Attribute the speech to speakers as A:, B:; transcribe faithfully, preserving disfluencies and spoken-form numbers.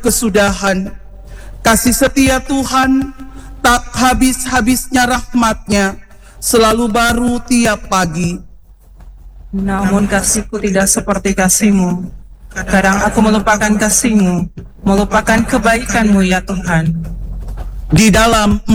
A: kesudahan. Kasih setia Tuhan tak habis-habisnya rahmat-Nya, selalu baru tiap pagi.
B: Namun kasihku tidak seperti kasih-Mu. Kadang aku melupakan kasih-Mu, melupakan kebaikan-Mu ya Tuhan.
A: Di dalam